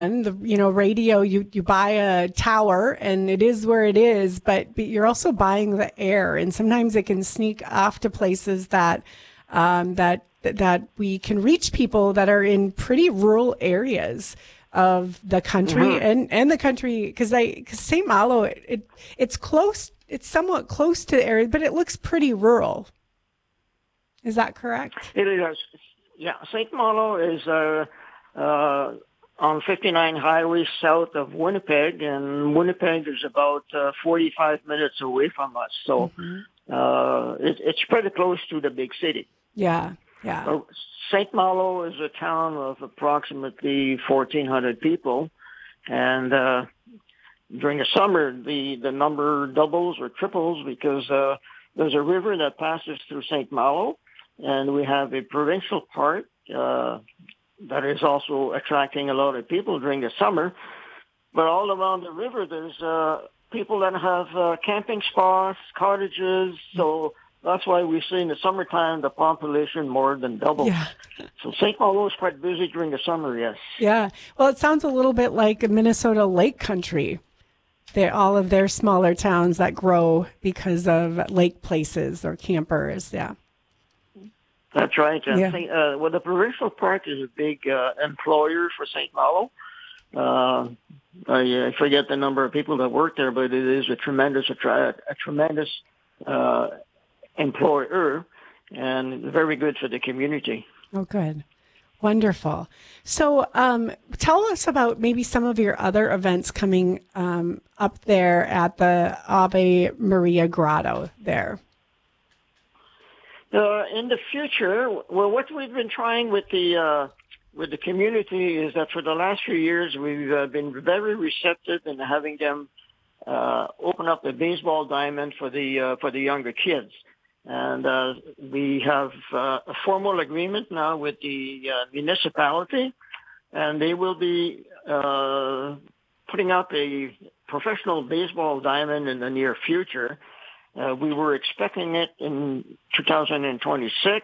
and the radio, you buy a tower and it is where it is, but you're also buying the air, and sometimes it can sneak off to places that we can reach people that are in pretty rural areas of the country, Hmm. and the country, because St. Malo, it's close, it's somewhat close to the area, but it looks pretty rural. Is that correct? It is. Yeah, St. Malo is on 59 Highway south of Winnipeg, and Winnipeg is about 45 minutes away from us. So it's pretty close to the big city. Yeah, yeah. St. Malo is a town of approximately 1,400 people, and during the summer, the number doubles or triples because there's a river that passes through St. Malo, and we have a provincial park that is also attracting a lot of people during the summer. But all around the river, there's people that have camping spots, cottages, so that's why we see in the summertime the population more than doubles. Yeah. So St. Malo is quite busy during the summer, yes. Yeah. Well, it sounds a little bit like Minnesota Lake Country. All of their smaller towns that grow because of lake places or campers. Yeah. That's right. And Yeah. the provincial park is a big employer for St. Malo. I forget the number of people that work there, but it is a tremendous employer and very good for the community. Oh, good. Wonderful. So tell us about maybe some of your other events coming up there at the Ave Maria Grotto there. In the future, well, what we've been trying with the community is that for the last few years we've been very receptive in having them open up the baseball diamond for the younger kids, and we have a formal agreement now with the municipality, and they will be putting up a professional baseball diamond in the near future. We were expecting it in 2026.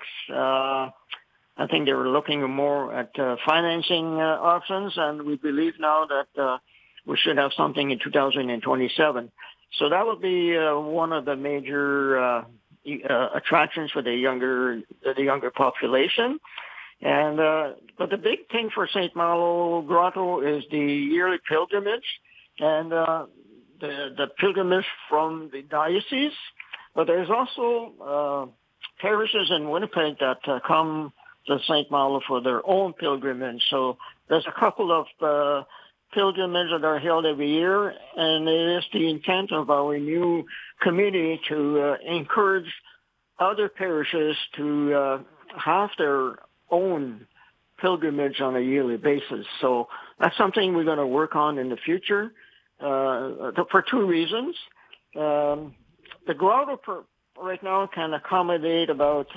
I think they were looking more at financing options, and we believe now that we should have something in 2027. So that would be one of the major attractions for the younger population. And but the big thing for St. Malo Grotto is the yearly pilgrimage, and the pilgrimage from the diocese. But there's also parishes in Winnipeg that come to St. Malo for their own pilgrimage. So there's a couple of pilgrimages that are held every year, and it is the intent of our new committee to encourage other parishes to have their own pilgrimage on a yearly basis. So that's something we're going to work on in the future for two reasons. The grotto right now can accommodate about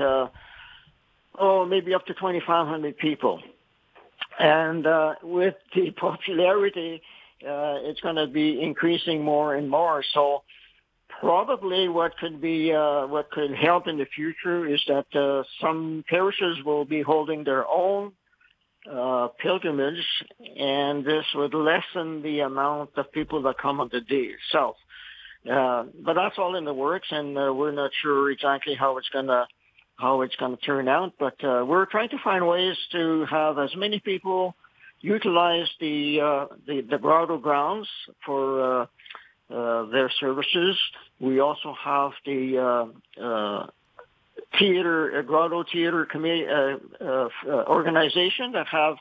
maybe up to 2,500 people. And with the popularity, it's going to be increasing more and more. So probably what could help in the future is that some parishes will be holding their own pilgrimage, and this would lessen the amount of people that come on the day itself. But that's all in the works, and we're not sure exactly how it's gonna turn out. But we're trying to find ways to have as many people utilize the grotto grounds for their services. We also have the grotto theater committee organization that have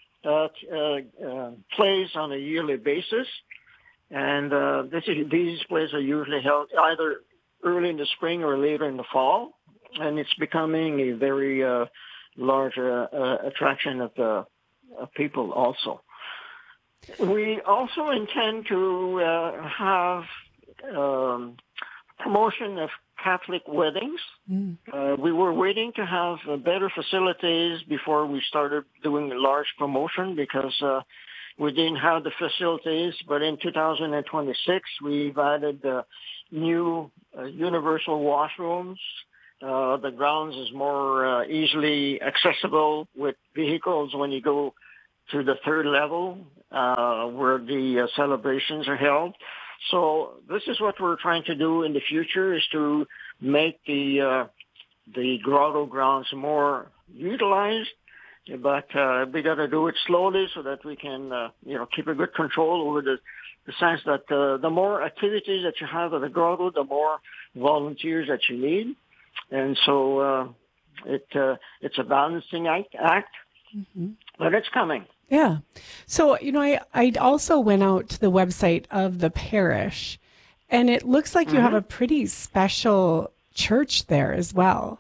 plays on a yearly basis, and these plays are usually held either early in the spring or later in the fall, and it's becoming a very large attraction of people also. We also intend to have promotion of Catholic weddings. We were waiting to have better facilities before we started doing a large promotion because we didn't have the facilities. But in 2026, we've added new universal washrooms. The grounds is more easily accessible with vehicles when you go to the third level where the celebrations are held. So this is what we're trying to do in the future, is to make the grotto grounds more utilized. But we got to do it slowly so that we can, keep a good control over the sense that the more activities that you have at the grotto, the more volunteers that you need. And so it's a balancing act, mm-hmm. But it's coming. Yeah. So, I also went out to the website of the parish, and it looks like you have a pretty special church there as well.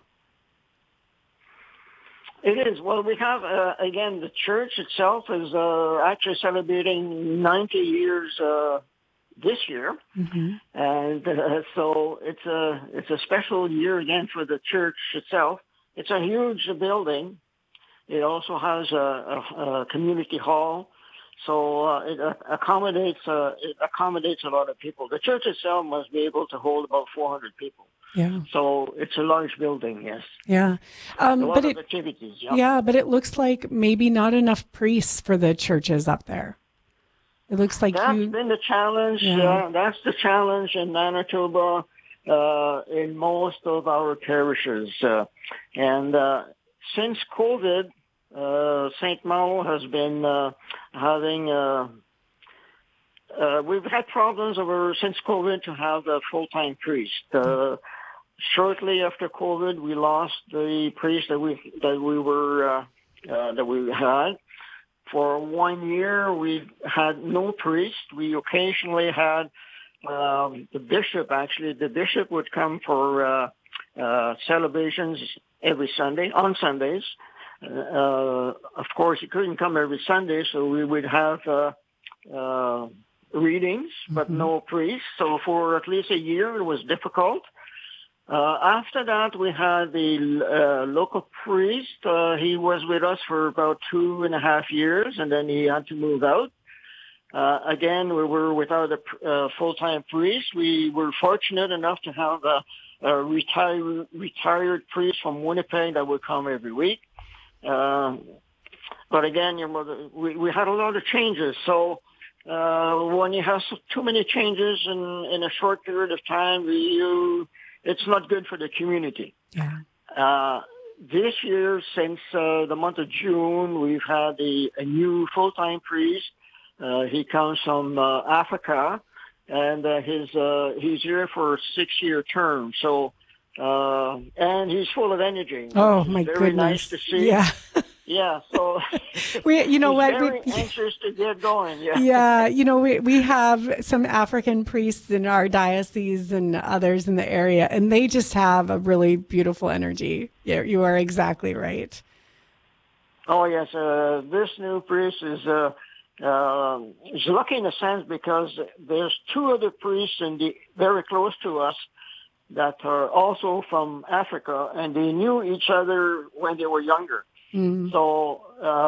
It is. Well, we have, again, the church itself is actually celebrating 90 years this year. Mm-hmm. And so it's a special year again for the church itself. It's a huge building. It also has a community hall. So it accommodates a lot of people. The church itself must be able to hold about 400 people. Yeah. So it's a large building, yes. Yeah. A lot of activities. Yeah. Yeah, but it looks like maybe not enough priests for the churches up there. It looks like that's been the challenge. Yeah. That's the challenge in Manitoba, in most of our parishes. And since COVID, St. Malo has been having... we've had problems since COVID to have a full-time priest. Shortly after COVID, we lost the priest that we had. For 1 year, we had no priest. We occasionally had the bishop. Actually, the bishop would come for celebrations every Sunday, on Sundays. Of course, he couldn't come every Sunday, so we would have readings, but no priest. So for at least a year, it was difficult. After that, we had the local priest. He was with us for about 2.5 years, and then he had to move out. Again, we were without a full-time priest. We were fortunate enough to have a retired priest from Winnipeg that would come every week. But again, we had a lot of changes. So when you have too many changes in a short period of time, it's not good for the community. Yeah. This year, since the month of June, we've had a new full-time priest. He comes from Africa, and he's here for a 6-year term. So, and he's full of energy. Oh, my goodness. Very nice to see. Yeah. Yeah, so he's very anxious to get going. Yeah. We have some African priests in our diocese and others in the area, and they just have a really beautiful energy. Yeah, you are exactly right. Oh yes, this new priest is lucky in a sense because there's 2 other priests very close to us that are also from Africa, and they knew each other when they were younger. Mm. So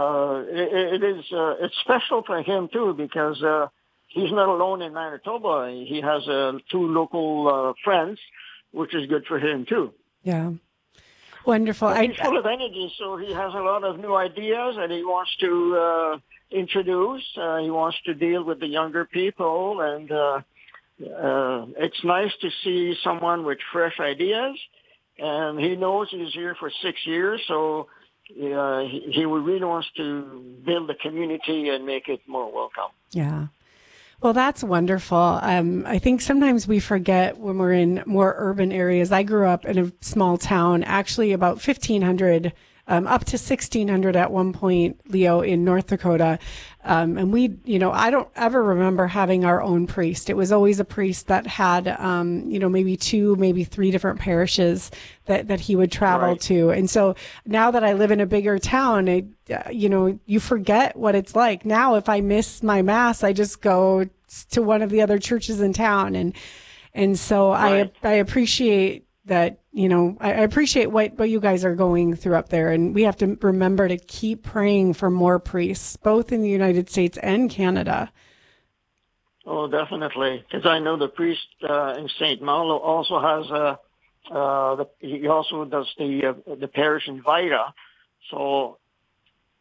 it's special for him too because he's not alone in Manitoba. He has 2 local friends, which is good for him too. Yeah, wonderful. He's full of energy, so he has a lot of new ideas, and he wants to introduce. He wants to deal with the younger people, and it's nice to see someone with fresh ideas. And he knows he's here for 6 years, so. He really wants to build the community and make it more welcome. Yeah. Well, that's wonderful. I think sometimes we forget when we're in more urban areas. I grew up in a small town, actually about 1,500, up to 1,600 at one point, Leo, in North Dakota. And we, I don't ever remember having our own priest. It was always a priest that had, maybe 2, maybe 3 different parishes that he would travel to. And so now that I live in a bigger town, you forget what it's like. Now, if I miss my mass, I just go to one of the other churches in town. And so I appreciate that, I appreciate what you guys are going through up there. And we have to remember to keep praying for more priests, both in the United States and Canada. Oh, definitely. Because I know the priest in St. Malo also has he also does the parish in Vida. So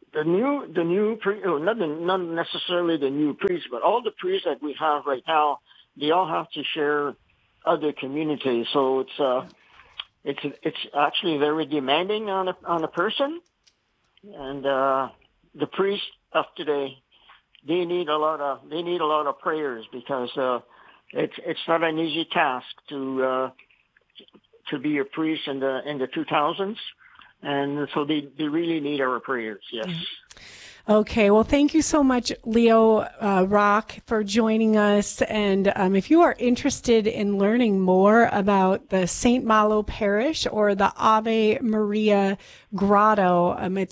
not necessarily the new priests, but all the priests that we have right now, they all have to share other communities. So it's actually very demanding on a person, and the priests of today, they need a lot of prayers, because it's not an easy task to be a priest in the 2000s. And so they really need our prayers, yes. Okay, well, thank you so much, Leo Rock, for joining us. And if you are interested in learning more about the St. Malo Parish or the Ave Maria Grotto, it's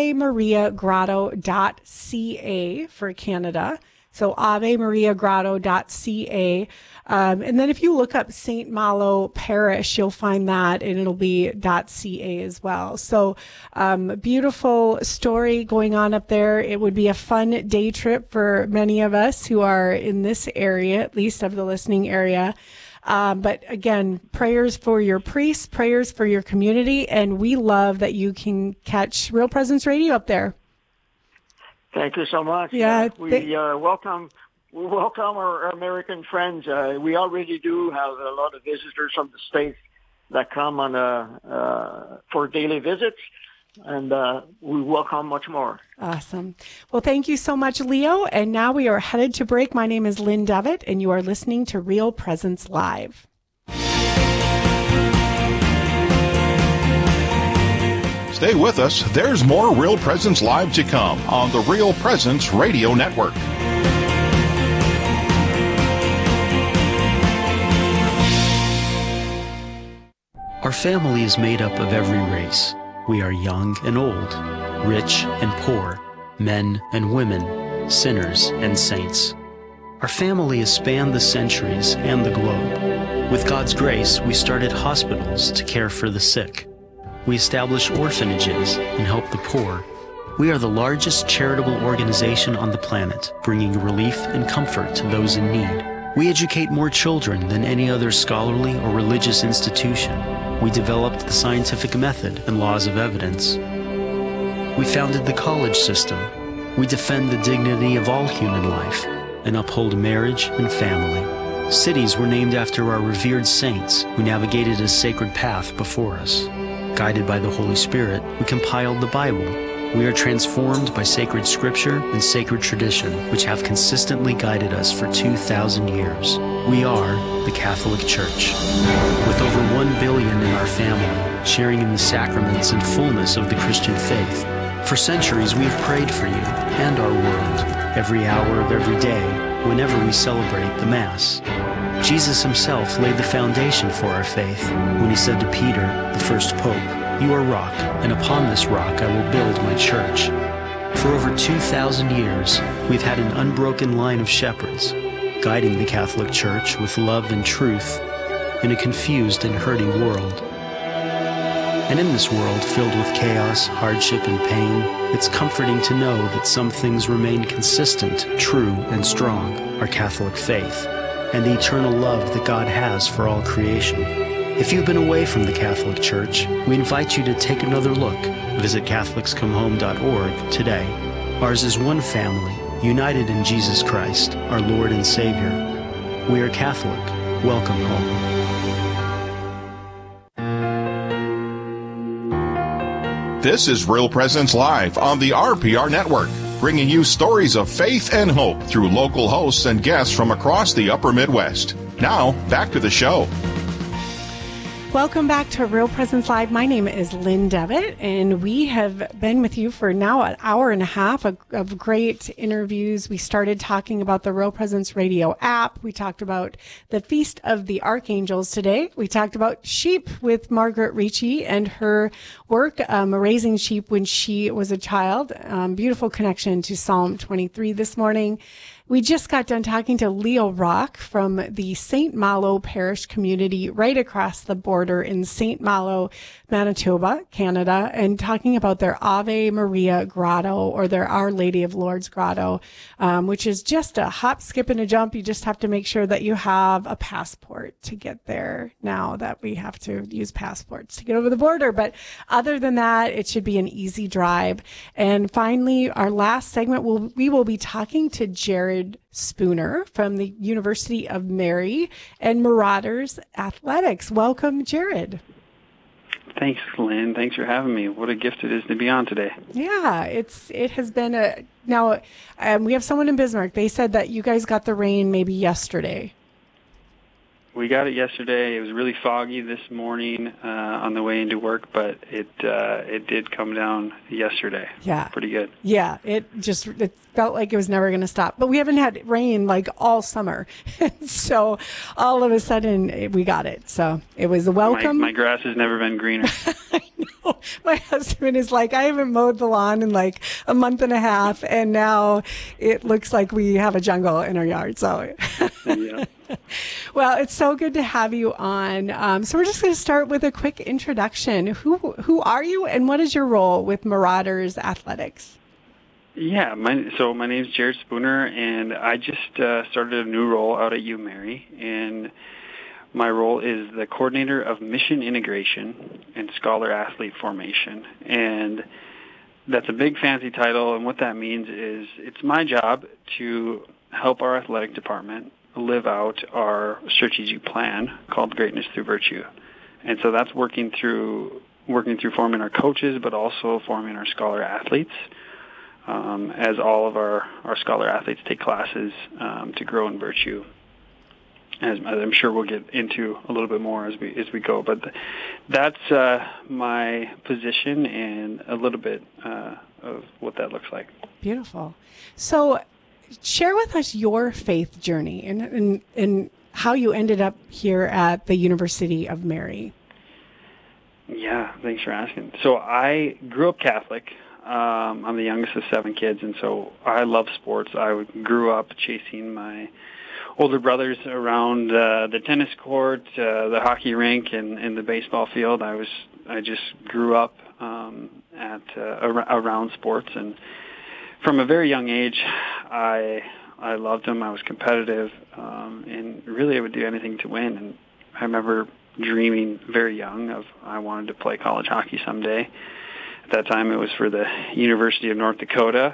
avemariagrotto.ca for Canada. So avemariagrotto.ca. And then if you look up St. Malo Parish, you'll find that, and it'll be .ca as well. So beautiful story going on up there. It would be a fun day trip for many of us who are in this area, at least of the listening area. But again, prayers for your priests, prayers for your community, and we love that you can catch Real Presence Radio up there. Thank you so much. Yeah, we welcome our American friends. We already do have a lot of visitors from the States that come on for daily visits, and we welcome much more. Awesome. Well, thank you so much, Leo. And now we are headed to break. My name is Lynn Devitt, and you are listening to Real Presence Live. Stay with us. There's more Real Presence Live to come on the Real Presence Radio Network. Our family is made up of every race. We are young and old, rich and poor, men and women, sinners and saints. Our family has spanned the centuries and the globe. With God's grace, we started hospitals to care for the sick. We establish orphanages and help the poor. We are the largest charitable organization on the planet, bringing relief and comfort to those in need. We educate more children than any other scholarly or religious institution. We developed the scientific method and laws of evidence. We founded the college system. We defend the dignity of all human life and uphold marriage and family. Cities were named after our revered saints who navigated a sacred path before us. Guided by the Holy Spirit, we compiled the Bible. We are transformed by sacred scripture and sacred tradition, which have consistently guided us for 2,000 years. We are the Catholic Church. With over 1 billion in our family, sharing in the sacraments and fullness of the Christian faith. For centuries, we have prayed for you and our world, every hour of every day, whenever we celebrate the Mass. Jesus himself laid the foundation for our faith when he said to Peter, the first pope, "You are rock, and upon this rock I will build my church." For over 2,000 years, we've had an unbroken line of shepherds, guiding the Catholic Church with love and truth in a confused and hurting world. And in this world filled with chaos, hardship, and pain, it's comforting to know that some things remain consistent, true, and strong, our Catholic faith, and the eternal love that God has for all creation. If you've been away from the Catholic Church, we invite you to take another look. Visit CatholicsComeHome.org today. Ours is one family, united in Jesus Christ, our Lord and Savior. We are Catholic. Welcome home. This is Real Presence Live on the RPR Network, bringing you stories of faith and hope through local hosts and guests from across the Upper Midwest. Now, back to the show. Welcome back to Real Presence Live. My name is Lynn Devitt, and we have been with you for now an hour and a half of great interviews. We started talking about the Real Presence Radio app. We talked about the Feast of the Archangels today. We talked about sheep with Margaret Ricci and her work raising sheep when she was a child. Beautiful connection to Psalm 23 this morning. We just got done talking to Leo Rock from the St. Malo Parish community right across the border in St. Malo, Manitoba, Canada, and talking about their Ave Maria Grotto, or their Our Lady of Lourdes Grotto, which is just a hop, skip, and a jump. You just have to make sure that you have a passport to get there, now that we have to use passports to get over the border. But other than that, it should be an easy drive. And finally, our last segment, we will be talking to Jared Spooner from the University of Mary and Marauders Athletics. Welcome, Jared. Thanks, Lynn. Thanks for having me. What a gift it is to be on today. Yeah, it has been now we have someone in Bismarck. They said that you guys got the rain maybe yesterday. We got it yesterday. It was really foggy this morning on the way into work, but it did come down yesterday. Yeah. Pretty good. Yeah, it felt like it was never going to stop. But we haven't had rain like all summer. So all of a sudden we got it. So it was a welcome. My grass has never been greener. I know. My husband is like, I haven't mowed the lawn in like a month and a half, and now it looks like we have a jungle in our yard. So Yeah. Well, it's so good to have you on. So we're just going to start with a quick introduction. Who are you, and what is your role with Marauders Athletics? Yeah, my name's Jared Spooner, and I just started a new role out at UMary, and my role is the coordinator of mission integration and scholar athlete formation. And that's a big fancy title, and what that means is it's my job to help our athletic department live out our strategic plan called Greatness Through Virtue. And so that's working through forming our coaches, but also forming our scholar athletes, as all of our scholar athletes take classes to grow in virtue, as I'm sure we'll get into a little bit more as we go. But that's my position and a little bit of what that looks like. Beautiful. So share with us your faith journey and how you ended up here at the University of Mary. Yeah, thanks for asking. So I grew up Catholic. I'm the youngest of 7 kids, and so I love sports. I grew up chasing my older brothers around the tennis court, the hockey rink, and the baseball field. I just grew up around sports, and from a very young age, I loved them. I was competitive, and really I would do anything to win. And I remember dreaming very young of I wanted to play college hockey someday. At that time, it was for the University of North Dakota.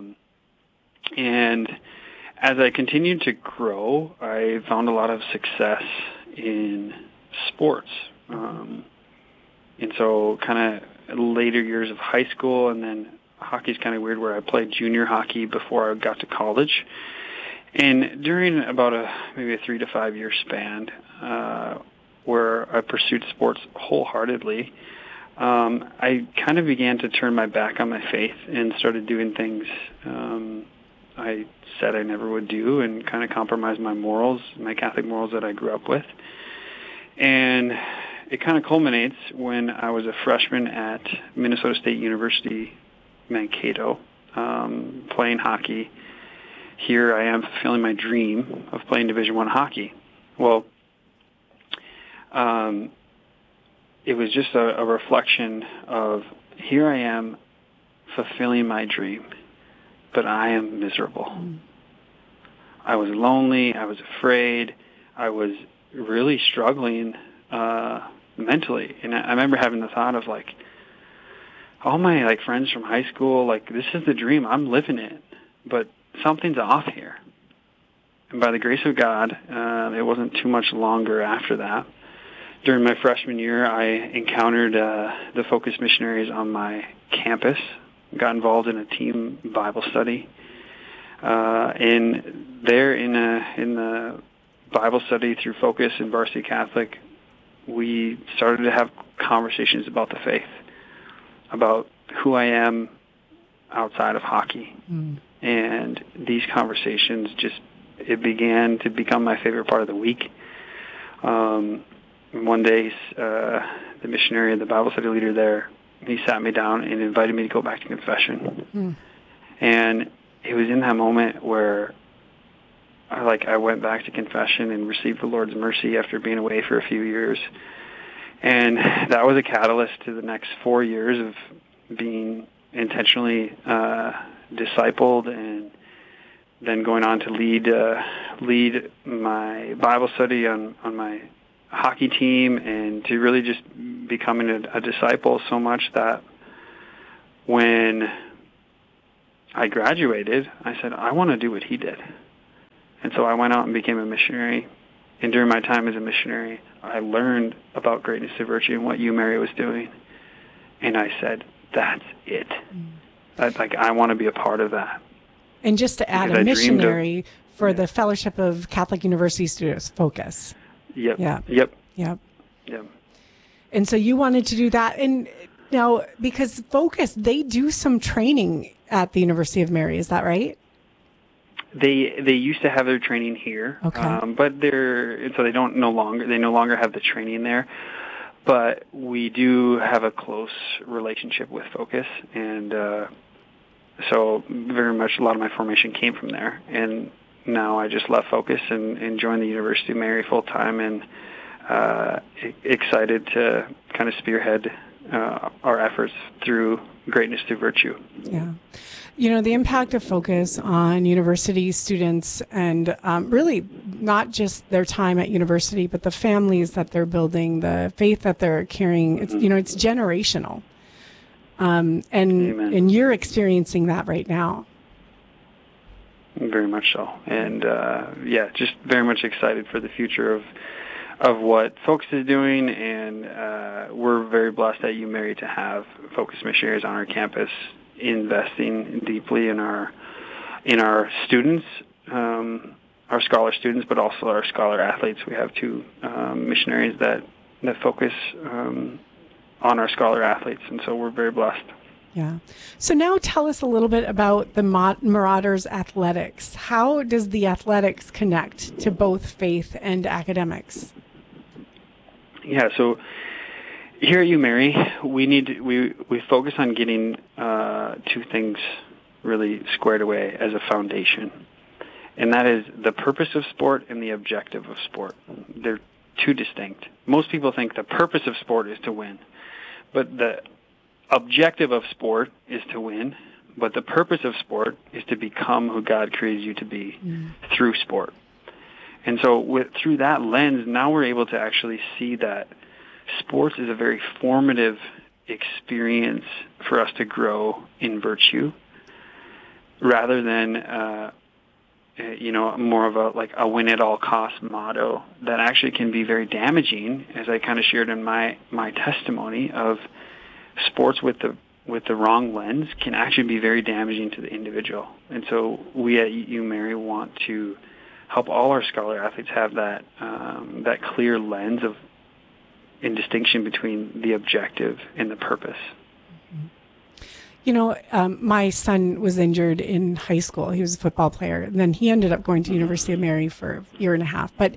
And as I continued to grow, I found a lot of success in sports. And so kind of later years of high school, and then hockey's kind of weird where I played junior hockey before I got to college. And during about maybe a 3 to 5 year span, where I pursued sports wholeheartedly, I kind of began to turn my back on my faith and started doing things I said I never would do, and kind of compromise my morals, my Catholic morals that I grew up with. And it kind of culminates when I was a freshman at Minnesota State University, Mankato, playing hockey. Here I am fulfilling my dream of playing Division I hockey. Well, it was just a reflection of here I am fulfilling my dream, but I am miserable. I was lonely. I was afraid. I was really struggling mentally. And I remember having the thought of, like, all my friends from high school, this is the dream. I'm living it. But something's off here. And by the grace of God, it wasn't too much longer after that. During my freshman year, I encountered the Focus missionaries on my campus, got involved in a team Bible study. And there in the Bible study through Focus and Varsity Catholic, we started to have conversations about the faith, about who I am outside of hockey. And these conversations it began to become my favorite part of the week. One day, the missionary and the Bible study leader there, he sat me down and invited me to go back to confession. And it was in that moment where I went back to confession and received the Lord's mercy after being away for a few years. And that was a catalyst to the next 4 years of being intentionally discipled, and then going on to lead my Bible study on my hockey team, and to really just becoming a disciple so much that when I graduated, I said, I want to do what he did. And so I went out and became a missionary. And during my time as a missionary, I learned about Greatness to Virtue and what you, Mary, was doing. And I said, that's it. I want to be a part of that. And just to add, a missionary for the Fellowship of Catholic University Students, Focus. Yep. Yeah. Yep. Yep. Yep. And so you wanted to do that. And now, because Focus, they do some training at the University of Mary, is that right? They used to have their training here, okay. But they no longer have the training there. But we do have a close relationship with Focus, and so very much a lot of my formation came from there. And now I just left Focus and joined the University of Mary full time, and excited to kind of spearhead our efforts through Greatness Through Virtue. Yeah. The impact of Focus on university students, and really not just their time at university, but the families that they're building, the faith that they're carrying. It's, it's generational. And you're experiencing that right now. Very much so. And, just very much excited for the future of what Focus is doing, and we're very blessed at UMary to have Focus missionaries on our campus, investing deeply in our students, our scholar students, but also our scholar athletes. We have two missionaries that focus on our scholar athletes, and so we're very blessed. Yeah. So now tell us a little bit about the Marauders athletics. How does the athletics connect to both faith and academics? Yeah, so here at UMary, we focus on getting two things really squared away as a foundation, and that is the purpose of sport and the objective of sport. They're two distinct. Most people think the purpose of sport is to win, but the objective of sport is to win, but the purpose of sport is to become who God created you to be through sport. And so through that lens, now we're able to actually see that sports is a very formative experience for us to grow in virtue, rather than more of a win at all costs motto that actually can be very damaging, as I kind of shared in my testimony of sports with the wrong lens can actually be very damaging to the individual. And so we at UMary want to help all our scholar athletes have that clear lens in distinction between the objective and the purpose. My son was injured in high school. He was a football player, and then he ended up going to University of Mary for a year and a half. But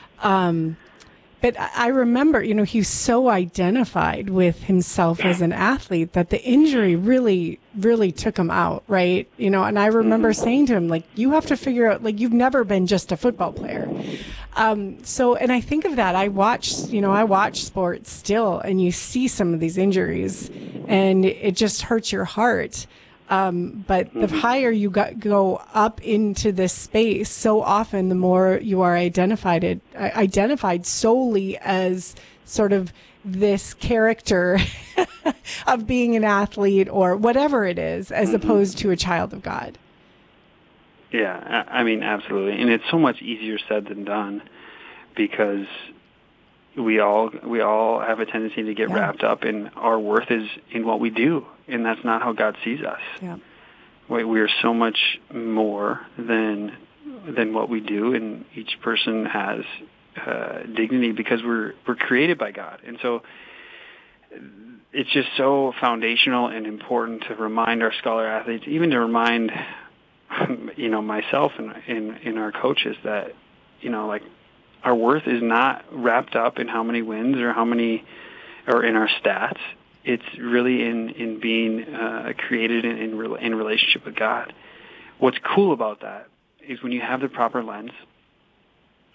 I remember, he's so identified with himself as an athlete that the injury really, really took him out, right? And I remember saying to him, you have to figure out, you've never been just a football player. And I think of that. I watch sports still, and you see some of these injuries, and it just hurts your heart. But the higher you go up into this space, so often the more you are identified solely as sort of this character of being an athlete or whatever it is, as opposed to a child of God. Yeah, I mean, absolutely. And it's so much easier said than done, because we all have a tendency to get wrapped up in our worth is in what we do, and that's not how God sees us. Yeah. We are so much more than what we do, and each person has dignity because we're created by God. And so it's just so foundational and important to remind our scholar athletes, even to remind myself and our coaches that our worth is not wrapped up in how many wins or in our stats. It's really in being created in relationship with God. What's cool about that is when you have the proper lens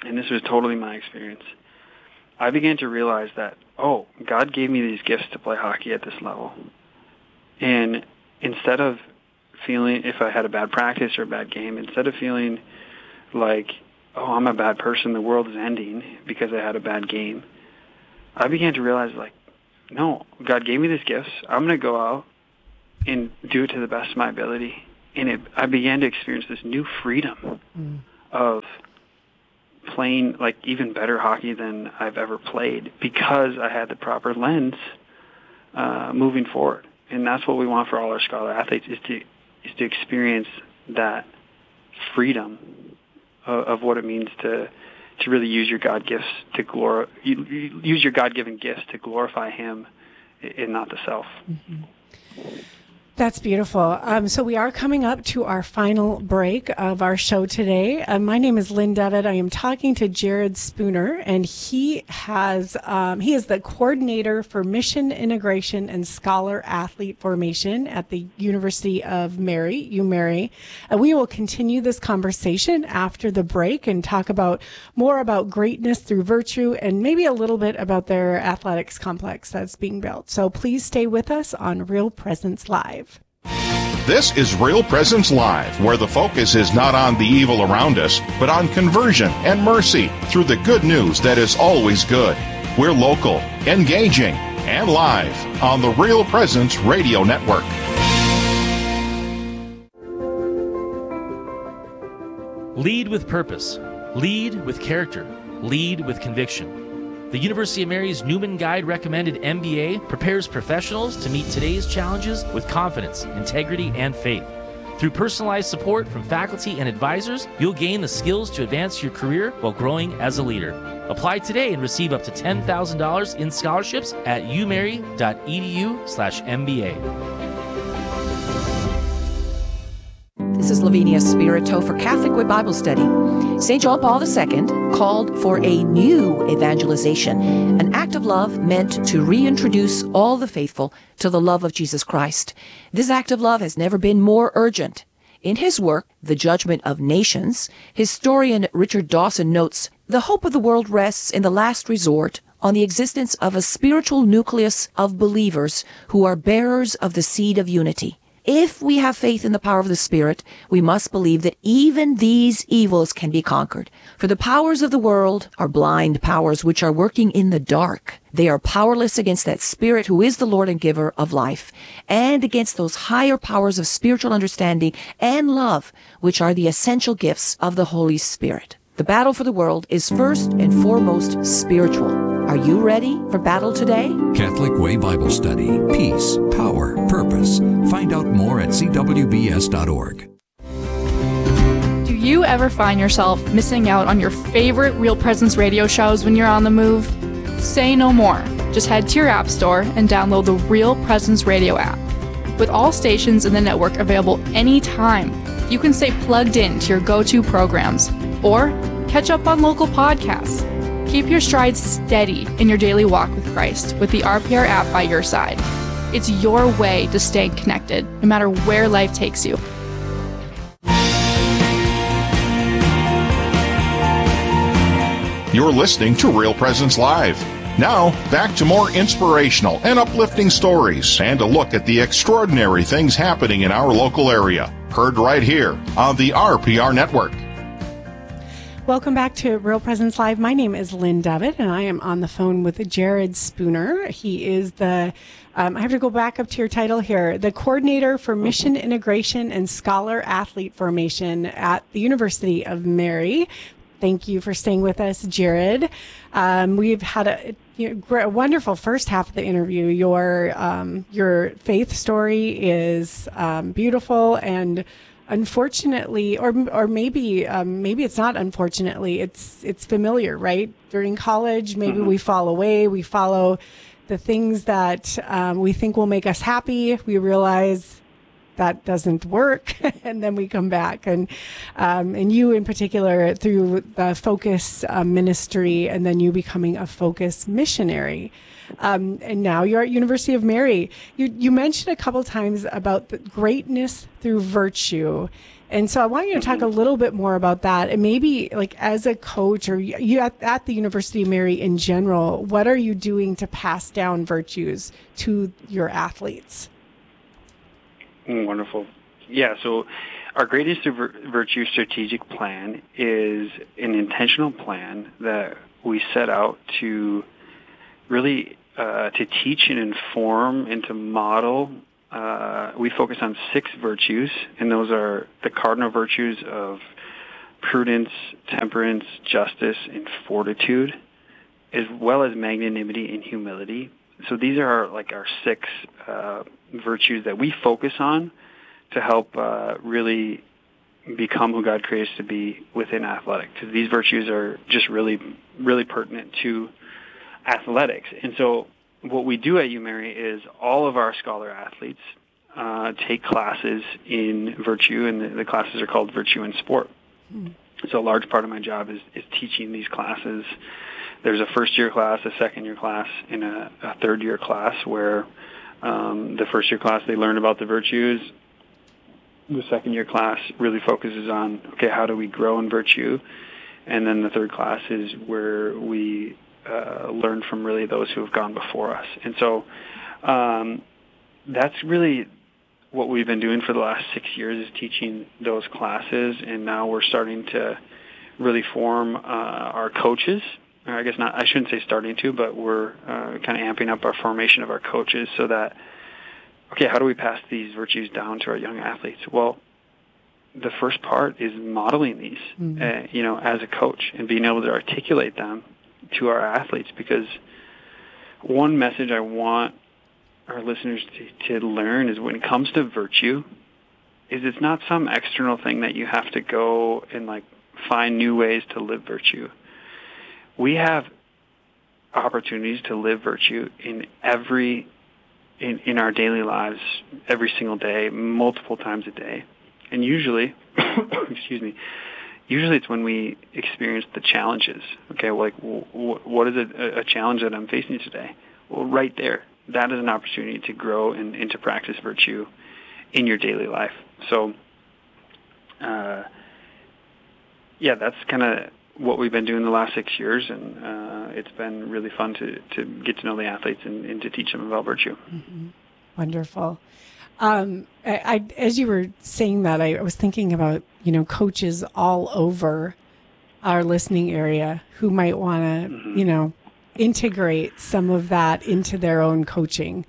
and this was totally my experience, I began to realize that, God gave me these gifts to play hockey at this level. And instead of feeling, if I had a bad practice or a bad game, instead of feeling like, I'm a bad person, the world is ending because I had a bad game, I began to realize, no, God gave me these gifts. I'm going to go out and do it to the best of my ability. And I began to experience this new freedom of playing even better hockey than I've ever played because I had the proper lens moving forward. And that's what we want for all our scholar athletes is to experience that freedom of what it means to really use your God gifts to use your God-given gifts to glorify Him and not the self. Mm-hmm. That's beautiful. So we are coming up to our final break of our show today. My name is Lynn Devitt. I am talking to Jared Spooner, and he is the coordinator for mission integration and scholar athlete formation at the University of Mary, UMary. We will continue this conversation after the break and talk more about greatness through virtue and maybe a little bit about their athletics complex that's being built. So please stay with us on Real Presence Live. This is Real Presence Live, where the focus is not on the evil around us, but on conversion and mercy through the good news that is always good. We're local, engaging, and live on the Real Presence Radio Network. Lead with purpose. Lead with character. Lead with conviction. The University of Mary's Newman Guide recommended MBA prepares professionals to meet today's challenges with confidence, integrity, and faith. Through personalized support from faculty and advisors, you'll gain the skills to advance your career while growing as a leader. Apply today and receive up to $10,000 in scholarships at umary.edu/MBA. This is Lavinia Spirito for Catholic Way Bible Study. St. John Paul II called for a new evangelization, an act of love meant to reintroduce all the faithful to the love of Jesus Christ. This act of love has never been more urgent. In his work, The Judgment of Nations, historian Richard Dawson notes, the hope of the world rests in the last resort on the existence of a spiritual nucleus of believers who are bearers of the seed of unity. If we have faith in the power of the Spirit, we must believe that even these evils can be conquered. For the powers of the world are blind powers which are working in the dark. They are powerless against that Spirit who is the Lord and giver of life, and against those higher powers of spiritual understanding and love, which are the essential gifts of the Holy Spirit. The battle for the world is first and foremost spiritual. Are you ready for battle today? Catholic Way Bible Study. Peace, power, purpose. Find out more at cwbs.org. Do you ever find yourself missing out on your favorite Real Presence radio shows when you're on the move? Say no more. Just head to your app store and download the Real Presence Radio app. With all stations in the network available anytime, you can stay plugged in to your go-to programs or catch up on local podcasts. Keep your stride steady in your daily walk with Christ with the RPR app by your side. It's your way to stay connected, no matter where life takes you. You're listening to Real Presence Live. Now, back to more inspirational and uplifting stories and a look at the extraordinary things happening in our local area. Heard right here on the RPR Network. Welcome back to Real Presence Live. My name is Lynn Devitt, and I am on the phone with Jared Spooner. He is I have to go back up to your title here, the coordinator for mission integration and scholar athlete formation at the University of Mary. Thank you for staying with us, Jared. We've had a wonderful first half of the interview. Your faith story is beautiful, and unfortunately, or maybe it's not unfortunately, it's familiar, right? During college, maybe we fall away. We follow the things that we think will make us happy. We realize that doesn't work, and then we come back. And you in particular, through the Focus ministry, and then you becoming a Focus missionary. And now you're at University of Mary. You mentioned a couple times about the greatness through virtue. And so I want you to talk a little bit more about that, and maybe like as a coach or you at the University of Mary in general, what are you doing to pass down virtues to your athletes? Wonderful. Yeah, so our Greatness to Virtue strategic plan is an intentional plan that we set out to really to teach and inform and to model. We focus on 6 virtues, and those are the cardinal virtues of prudence, temperance, justice, and fortitude, as well as magnanimity and humility. So these are our 6 virtues that we focus on to help really become who God creates to be within athletics. Because these virtues are just really, really pertinent to athletics. And so what we do at UMary is all of our scholar athletes take classes in virtue, and the classes are called Virtue in Sport. So a large part of my job is teaching these classes. There's a first-year class, a second-year class, and a third-year class where the first-year class they learn about the virtues. The second-year class really focuses on, okay, how do we grow in virtue? And then the third class is where we learn from really those who have gone before us. And so that's really what we've been doing for the last 6 years, is teaching those classes. And now we're starting to really form our coaches. Or I guess not, I shouldn't say starting to, but we're kind of amping up our formation of our coaches so that, okay, how do we pass these virtues down to our young athletes? Well, the first part is modeling these, as a coach, and being able to articulate them to our athletes. Because one message I want our listeners to learn is, when it comes to virtue, is it's not some external thing that you have to go and find new ways to live virtue. We have opportunities to live virtue in our daily lives every single day, multiple times a day. And usually, usually it's when we experience the challenges. Okay, what is a challenge that I'm facing today? Well, right there, that is an opportunity to grow and to practice virtue in your daily life. So, that's kind of what we've been doing the last 6 years, and it's been really fun to get to know the athletes and to teach them about virtue. Mm-hmm. Wonderful. As you were saying that, I was thinking about, coaches all over our listening area who might want to, integrate some of that into their own coaching.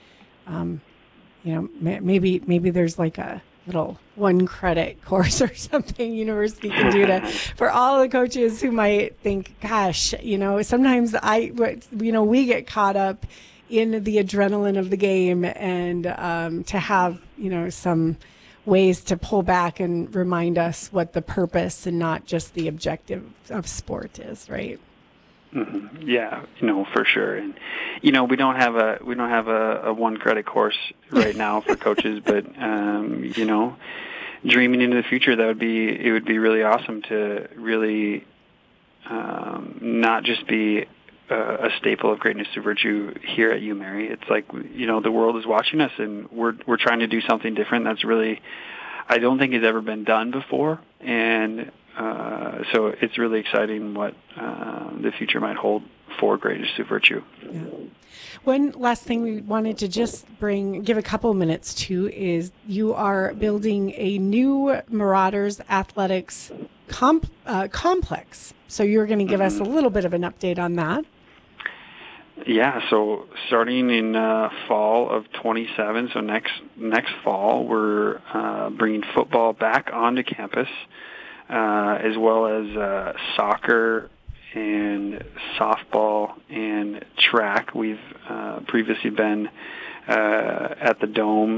Maybe there's a little 1 credit course or something university can do for all the coaches who might think, gosh, sometimes we get caught up in the adrenaline of the game, and to have, some ways to pull back and remind us what the purpose and not just the objective of sport is, right? Mm-hmm. Yeah, for sure. And we don't have a 1 credit course right now for coaches, but dreaming into the future, it would be really awesome to really not just be a staple of Greatness to Virtue here at UMary. It's the world is watching us, and we're trying to do something different that's really, I don't think has ever been done before. And so it's really exciting what the future might hold for Greatness to Virtue. Yeah. One last thing we wanted to just give a couple minutes to is you are building a new Marauders Athletics complex. So you're going to give us a little bit of an update on that. Yeah, so starting in fall of 27, so next fall, we're bringing football back onto campus, as well as soccer and softball and track. We've previously been at the Dome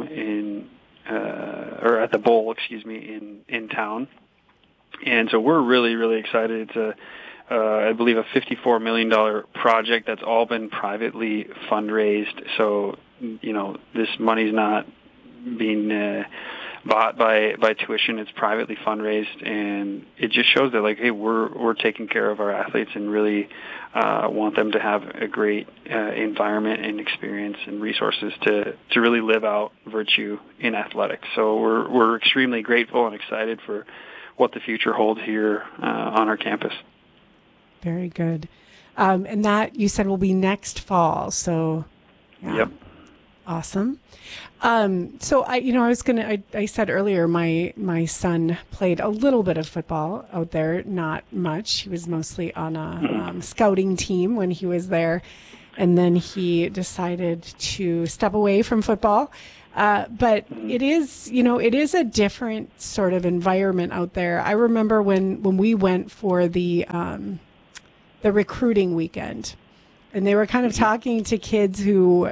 or at the Bowl, in town. And so we're really, really excited. It's I believe, a $54 million project that's all been privately fundraised. So, this money's not being bought by tuition. It's privately fundraised, and it just shows that, like, hey, we're taking care of our athletes and really want them to have a great environment and experience and resources to really live out virtue in athletics. So we're extremely grateful and excited for what the future holds here on our campus. Very good. And that, you said, will be next fall. So, yeah. Yep. Awesome. So I said earlier, my son played a little bit of football out there, not much. He was mostly on a scouting team when he was there. And then he decided to step away from football. But it is a different sort of environment out there. I remember when we went for the recruiting weekend, and they were kind of talking to kids who,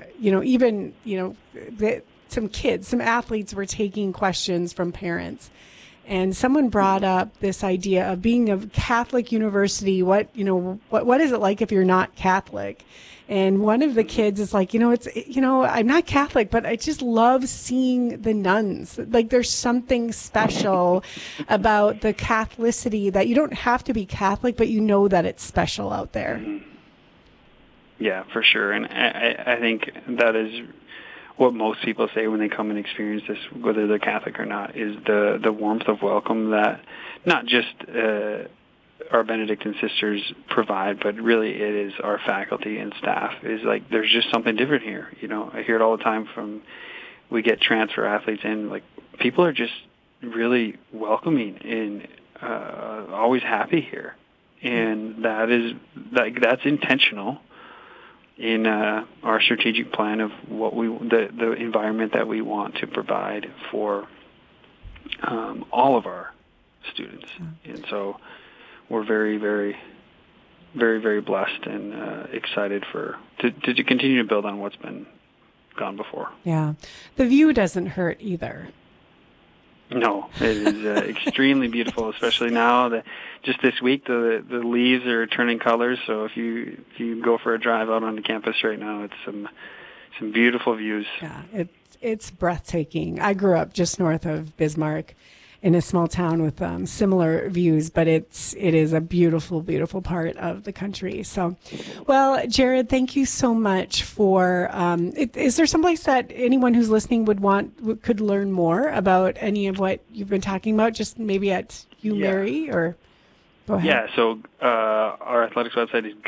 some athletes were taking questions from parents. And someone brought up this idea of being a Catholic university. What is it like if you're not Catholic? And one of the kids is like, I'm not Catholic, but I just love seeing the nuns. Like, there's something special about the Catholicity that you don't have to be Catholic, but you know that it's special out there. Yeah, for sure. And I think that is what most people say when they come and experience this, whether they're Catholic or not, is the warmth of welcome that not just our Benedictine sisters provide, but really it is our faculty and staff. Is like, there's just something different here. I hear it all the time from, we get transfer athletes in, like, people are just really welcoming and always happy here. And that's intentional in our strategic plan of what the environment that we want to provide for all of our students. And so we're very, very, very, very blessed and excited to continue to build on what's been gone before. Yeah. The view doesn't hurt either. No, it is extremely beautiful, especially now that just this week the leaves are turning colors. So if you go for a drive out on the campus right now, it's some beautiful views. Yeah, it's breathtaking. I grew up just north of Bismarck in a small town with similar views, but it is a beautiful, beautiful part of the country. So, well, Jared, thank you so much for, is there someplace that anyone who's listening could learn more about any of what you've been talking about, just maybe at UMary, or go ahead? Yeah, so our athletics website is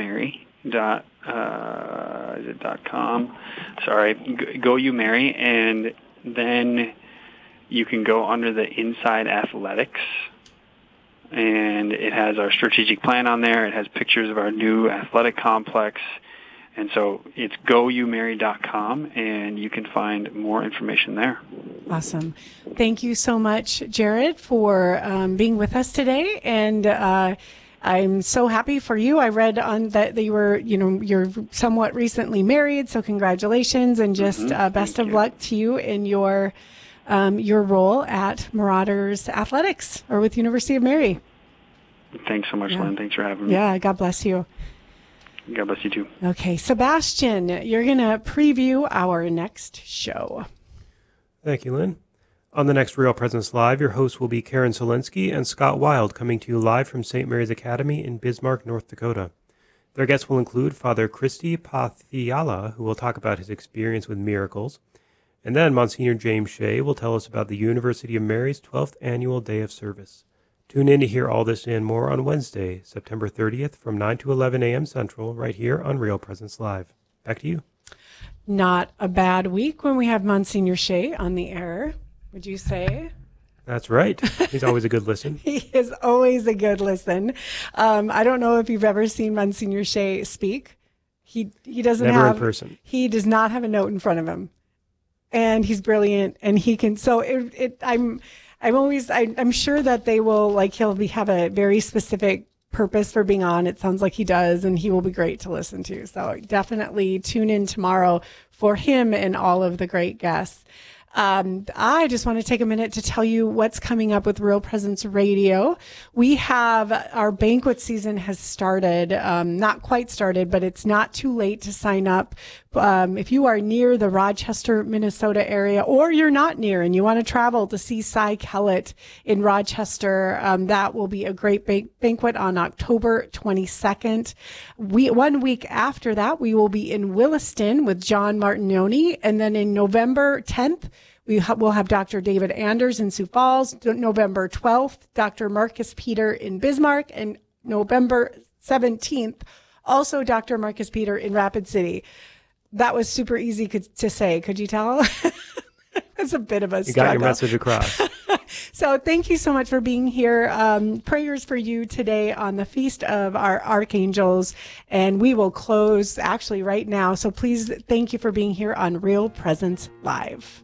goumary.com. Sorry, GoUMary, and then you can go under the Inside Athletics, and it has our strategic plan on there. It has pictures of our new athletic complex, and so it's goumary.com, and you can find more information there. Awesome. Thank you so much, Jared, for being with us today, and I'm so happy for you. I read on that you were, you're somewhat recently married, so congratulations, and just best of luck to you in your role at Marauders Athletics, or with University of Mary. Thanks so much, Lynn. Thanks for having me. Yeah, God bless you. God bless you too. Okay, Sebastian, you're going to preview our next show. Thank you, Lynn. On the next Real Presence Live, your hosts will be Karen Solinsky and Scott Wild, coming to you live from St. Mary's Academy in Bismarck, North Dakota. Their guests will include Father Christy Pathiala, who will talk about his experience with miracles. And then Monsignor James Shea will tell us about the University of Mary's 12th Annual Day of Service. Tune in to hear all this and more on Wednesday, September 30th from 9 to 11 a.m. Central, right here on Real Presence Live. Back to you. Not a bad week when we have Monsignor Shea on the air, would you say? That's right. He's always a good listen. He is always a good listen. I don't know if you've ever seen Monsignor Shea speak. He doesn't Never have... in person. He does not have a note in front of him. And he's brilliant, and he can. So I'm sure that they will, like, have a very specific purpose for being on. It sounds like he does, and he will be great to listen to. So definitely tune in tomorrow for him and all of the great guests. I just want to take a minute to tell you what's coming up with Real Presence Radio. We have our banquet season has started, not quite started, but it's not too late to sign up. If you are near the Rochester, Minnesota area, or you're not near and you want to travel to see Cy Kellett in Rochester, that will be a great banquet on October 22nd. 1 week after that, we will be in Williston with John Martignoni. And then in November 10th, we'll have Dr. David Anders in Sioux Falls. November 12th, Dr. Marcus Peter in Bismarck. And November 17th, also Dr. Marcus Peter in Rapid City. That was super easy to say. Could you tell? It's a bit of a struggle. You got your message across. So thank you so much for being here. Prayers for you today on the Feast of our Archangels. And we will close actually right now. So please thank you for being here on Real Presence Live.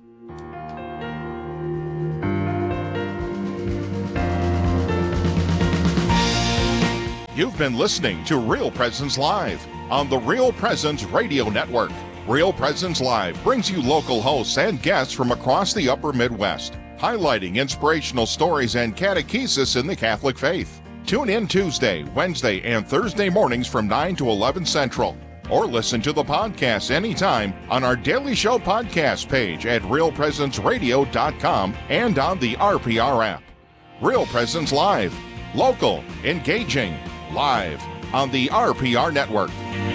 You've been listening to Real Presence Live on the Real Presence Radio Network. Real Presence Live brings you local hosts and guests from across the upper Midwest, highlighting inspirational stories and catechesis in the Catholic faith. Tune in Tuesday, Wednesday, and Thursday mornings from 9 to 11 Central. Or listen to the podcast anytime on our Daily Show podcast page at realpresenceradio.com and on the RPR app. Real Presence Live. Local, engaging, live on the RPR Network.